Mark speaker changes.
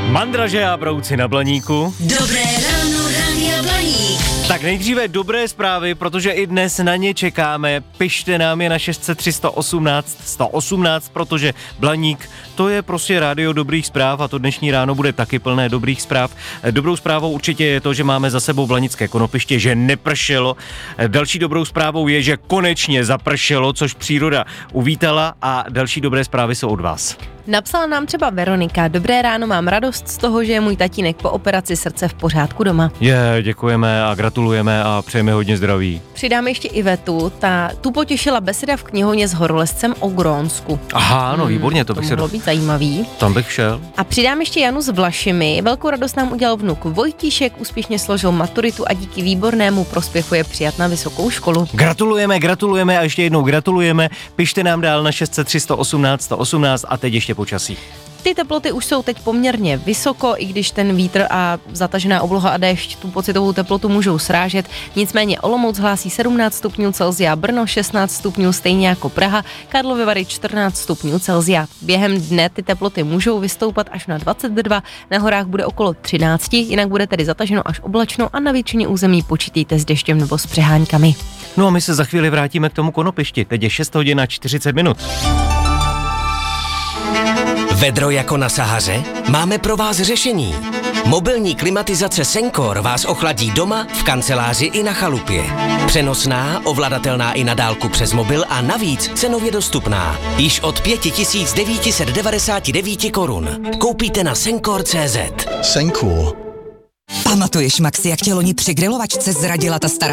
Speaker 1: Mandraže a brouci na Blaníku.
Speaker 2: Dobré ráno, Rádia Blaník.
Speaker 1: Tak nejdříve dobré zprávy, protože i dnes na ně čekáme. Pište nám je na 603 118 118, protože Blaník, to je prostě rádio dobrých zpráv a to dnešní ráno bude taky plné dobrých zpráv. Dobrou zprávou určitě je to, že máme za sebou blanické konopiště, že nepršelo. Další dobrou zprávou je, že konečně zapršelo, což příroda uvítala, a další dobré zprávy jsou od vás.
Speaker 3: Napsala nám třeba Veronika: dobré ráno, mám radost z toho, že je můj tatínek po operaci srdce v pořádku doma.
Speaker 1: Děkujeme a gratulujeme a přejeme hodně zdraví.
Speaker 3: Přidám ještě Ivetu, tu potěšila beseda v knihovně s horolezcem o Grónsku.
Speaker 1: Aha, no výborně, to bych
Speaker 3: mohlo být zajímavý.
Speaker 1: Tam bych šel.
Speaker 3: A přidám ještě Janu s Vlašimi. Velkou radost nám udělal vnuk Vojtíšek, úspěšně složil maturitu a díky výbornému prospěchu je přijat na vysokou školu.
Speaker 1: Gratulujeme a ještě jednou gratulujeme. Pište nám dál na 603 118 118 a teď ještě počasí.
Speaker 3: Ty teploty už jsou teď poměrně vysoko, i když ten vítr a zatažená obloha a déšť tu pocitovou teplotu můžou srážet. Nicméně Olomouc hlásí 17 stupňů Celsia, Brno 16 stupňů, stejně jako Praha, Karlovy Vary 14 stupňů Celsia. Během dne ty teploty můžou vystoupat až na 22, na horách bude okolo 13, jinak bude tedy zataženo až oblačno a na většině území počítejte s deštěm nebo s přeháňkami.
Speaker 1: No a my se za chvíli vrátíme k tomu konopišti. Teď je 6 hodin a 40 minut.
Speaker 4: Vedro jako na Sahaře? Máme pro vás řešení. Mobilní klimatizace Senkor vás ochladí doma, v kanceláři i na chalupě. Přenosná, ovladatelná i na dálku přes mobil a navíc cenově dostupná. Již od 5999 korun. Koupíte na Senkor.cz.
Speaker 5: Senkor.
Speaker 6: Pamatuješ, Maxi, jak tě loni při grilovačce zradila ta stará